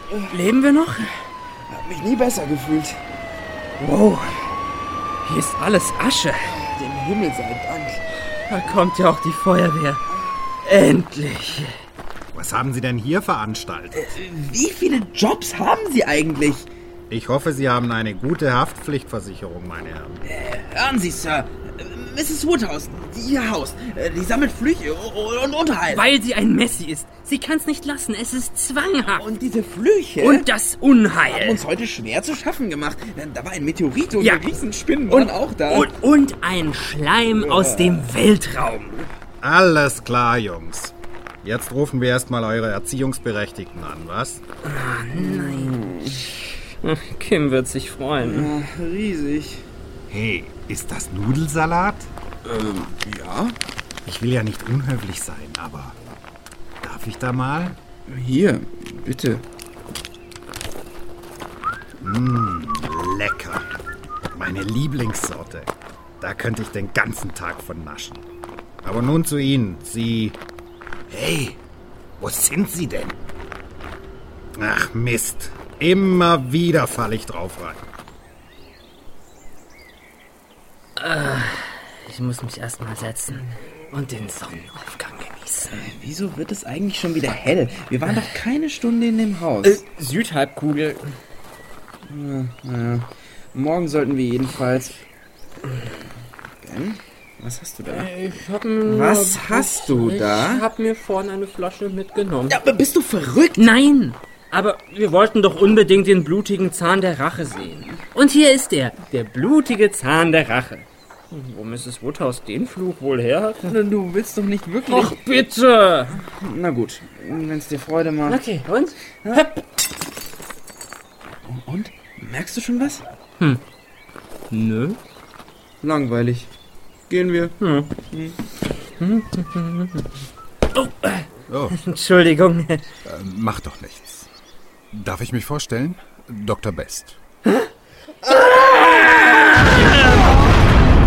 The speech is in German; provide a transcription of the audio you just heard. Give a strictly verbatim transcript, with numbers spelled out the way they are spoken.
Leben wir noch? Hab mich nie besser gefühlt. Wow, hier ist alles Asche. Dem Himmel sei Dank. Da kommt ja auch die Feuerwehr. Endlich. Was haben Sie denn hier veranstaltet? Wie viele Jobs haben Sie eigentlich? Ich hoffe, Sie haben eine gute Haftpflichtversicherung, meine Herren. Äh, hören Sie, Sir. Misses Woodhouse, die hier haust, die sammelt Flüche und Unterhalt. Weil sie ein Messi ist. Sie kann's nicht lassen. Es ist zwanghaft. Und diese Flüche... Und das Unheil. Haben uns heute schwer zu schaffen gemacht. Da war ein Meteorit und ja. Riesenspinnen waren auch da. Und, und ein Schleim ja. aus dem Weltraum. Alles klar, Jungs. Jetzt rufen wir erstmal eure Erziehungsberechtigten an, was? Ah, nein. Kim wird sich freuen. Ja, riesig. Hey, ist das Nudelsalat? Ähm, ja. Ich will ja nicht unhöflich sein, aber darf ich da mal? Hier, bitte. Mmh, lecker. Meine Lieblingssorte. Da könnte ich den ganzen Tag von naschen. Aber nun zu Ihnen. Sie... Hey, wo sind Sie denn? Ach Mist. Immer wieder falle ich drauf rein. Ich muss mich erstmal setzen und den Sonnenaufgang genießen. Wieso wird es eigentlich schon wieder hell? Wir waren doch keine Stunde in dem Haus. Äh, Südhalbkugel. Ja, ja. Morgen sollten wir jedenfalls... Ben, was hast du da? Ich hab mir was hast du da? Ich hab mir vorhin eine Flasche mitgenommen. Ja, aber bist du verrückt? Nein! Aber wir wollten doch unbedingt den blutigen Zahn der Rache sehen. Und hier ist er, der blutige Zahn der Rache. Wo Misses Woodhouse den Fluch wohl her hat? Du willst doch nicht wirklich... Ach, bitte! Na gut, wenn es dir Freude macht. Okay, und? Ja. Und? Merkst du schon was? Hm. Nö. Langweilig. Gehen wir. Hm. Hm. Oh. Oh. Entschuldigung. Äh, macht doch nichts. Darf ich mich vorstellen? Doktor Best. Hä?